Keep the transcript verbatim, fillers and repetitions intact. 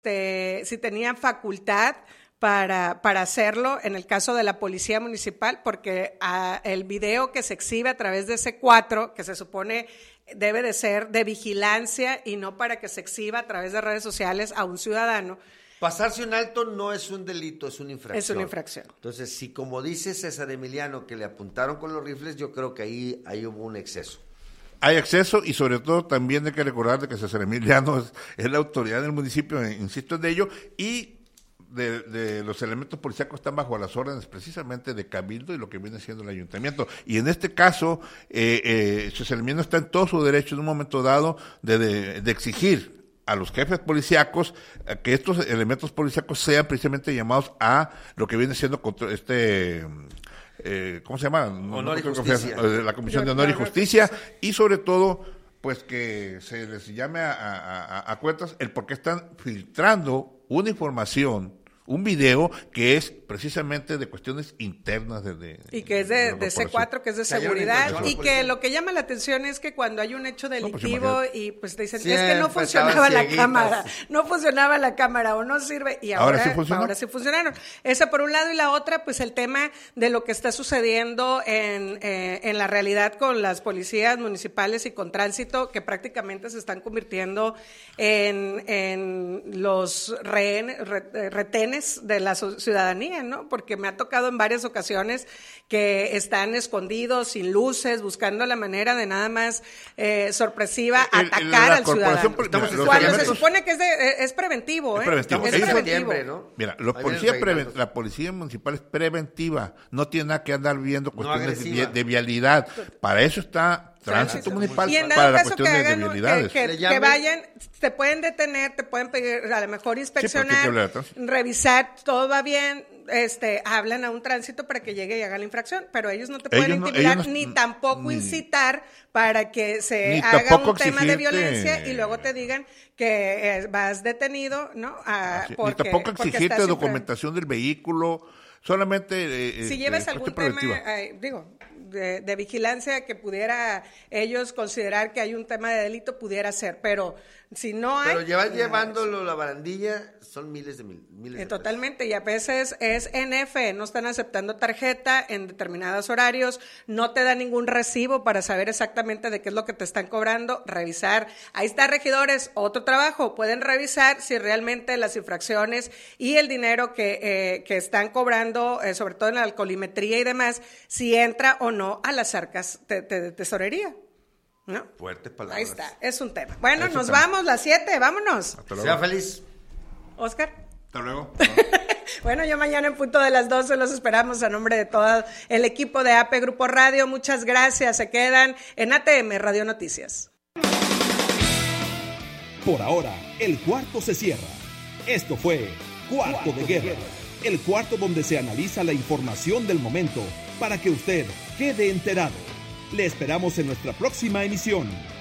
te, si tenían facultad para, para hacerlo en el caso de la policía municipal, porque a, el video que se exhibe a través de C cuatro, que se supone debe de ser de vigilancia y no para que se exhiba a través de redes sociales a un ciudadano. Pasarse un alto no es un delito, es una infracción. Es una infracción. Entonces, si como dice César Emiliano que le apuntaron con los rifles, yo creo que ahí, ahí hubo un exceso. Hay exceso y sobre todo también hay que recordar de que César Emiliano es, es la autoridad del municipio, insisto en ello, y de, de los elementos policíacos están bajo las órdenes precisamente de Cabildo y lo que viene siendo el ayuntamiento. Y en este caso, eh, eh, César Emiliano está en todo su derecho en un momento dado de, de, de exigir a los jefes policíacos eh, que estos elementos policíacos sean precisamente llamados a lo que viene siendo contra, este... Eh, ¿cómo se llama? No, Honor y no Justicia. Confianza, la Comisión de Honor y Justicia, y sobre todo, pues que se les llame a, a, a cuentas el por qué están filtrando una información, un video que es precisamente de cuestiones internas de, de y que es de, de, de C cuatro, que es de seguridad, y que lo que llama la atención es que cuando hay un hecho delictivo no, pues, y pues te dicen, Siempre es que no funcionaba la cámara, no funcionaba la cámara o no sirve, y ahora, ahora, sí, funcionó. ahora sí funcionaron. Esa por un lado, y la otra, pues el tema de lo que está sucediendo en, eh, en la realidad con las policías municipales y con tránsito, que prácticamente se están convirtiendo en, en los rehen, re, retenes de la ciudadanía, ¿no? Porque me ha tocado en varias ocasiones que están escondidos, sin luces, buscando la manera de nada más eh, sorpresiva el, atacar el, al ciudadano. Por, mira, Cuando elementos, se supone que es, de, es preventivo, ¿eh? Es preventivo. Es preventivo. ¿No? Mira, los policías preven, la policía municipal es preventiva, no tiene nada que andar viendo cuestiones no de, de vialidad. Para eso está Tránsito Municipal, para la cuestión de, de vialidades. Que, que, que vayan, te pueden detener, te pueden pedir, a lo mejor inspeccionar, sí, revisar, todo va bien, este, hablan a un tránsito para que llegue y haga la infracción, pero ellos no te pueden ellos intimidar, no, no, ni tampoco ni, incitar para que se haga un tema de violencia y luego te digan que eh, vas detenido, ¿no? A, Así, porque, ni tampoco exigirte documentación del vehículo, solamente... Eh, si llevas este, algún tema, eh, digo... De, de vigilancia que pudiera ellos considerar que hay un tema de delito, pudiera ser, pero si no hay... Pero llevar llevándolo la barandilla son miles de mil, miles de eh, Totalmente, y a veces es N F, no están aceptando tarjeta en determinados horarios, no te dan ningún recibo para saber exactamente de qué es lo que te están cobrando, revisar, ahí está, regidores, otro trabajo, pueden revisar si realmente las infracciones y el dinero que, eh, que están cobrando, eh, sobre todo en la alcoholimetría y demás, si entra o no a las arcas de, de, de tesorería. ¿No? Fuertes palabras. Ahí está, es un tema. Bueno, es nos tema. vamos, las siete, vámonos. Sea feliz. Oscar. Hasta luego. Bueno, yo mañana en punto de las doce los esperamos a nombre de todo el equipo de A P Grupo Radio. Muchas gracias. Se quedan en A T M Radio Noticias. Por ahora, el cuarto se cierra. Esto fue Cuarto, cuarto de, guerra, de Guerra, el cuarto donde se analiza la información del momento para que usted quede enterado. Le esperamos en nuestra próxima emisión.